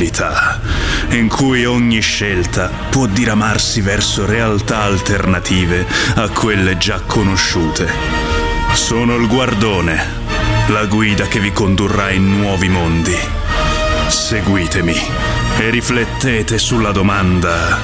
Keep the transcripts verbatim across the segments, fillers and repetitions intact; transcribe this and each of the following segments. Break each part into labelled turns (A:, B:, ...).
A: possibilità, in cui ogni scelta può diramarsi verso realtà alternative a quelle già conosciute. Sono il guardone, la guida che vi condurrà in nuovi mondi. Seguitemi e riflettete sulla domanda: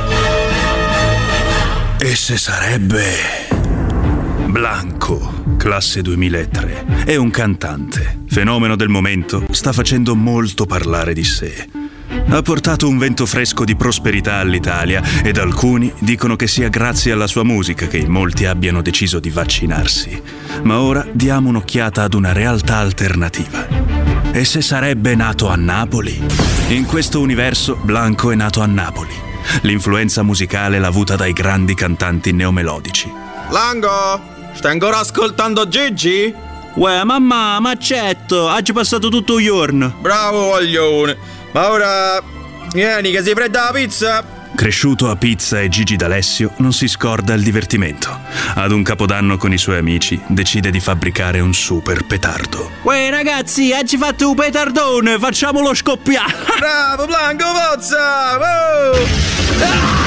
A: e se sarebbe... Blanco, classe duemilatré, è un cantante. Fenomeno del momento, sta facendo molto parlare di sé. Ha portato un vento fresco di prosperità all'Italia ed alcuni dicono che sia grazie alla sua musica che in molti abbiano deciso di vaccinarsi. Ma ora diamo un'occhiata ad una realtà alternativa. E se sarebbe nato a Napoli? In questo universo, Blanco è nato a Napoli. L'influenza musicale l'ha avuta dai grandi cantanti neomelodici.
B: Lango, stai ancora ascoltando Gigi?
C: Uè, mamma, ma accetto, oggi è passato tutto il giorno.
B: Bravo, voglione. Ma ora, vieni che si fredda la pizza.
A: Cresciuto a Pizza e Gigi D'Alessio, non si scorda il divertimento. Ad un capodanno con i suoi amici decide di fabbricare un super petardo.
C: Uè ragazzi, oggi fate un petardone, facciamolo scoppiare.
B: Bravo Blanco, forza! Oh! Ah!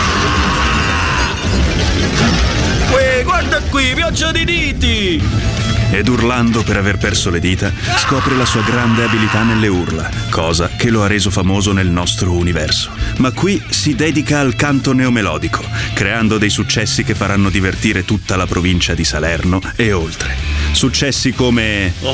B: Uè, guarda qui, pioggia di diti!
A: Ed urlando per aver perso le dita, scopre la sua grande abilità nelle urla, cosa che lo ha reso famoso nel nostro universo. Ma qui si dedica al canto neomelodico, creando dei successi che faranno divertire tutta la provincia di Salerno e oltre. Successi come...
C: Oh,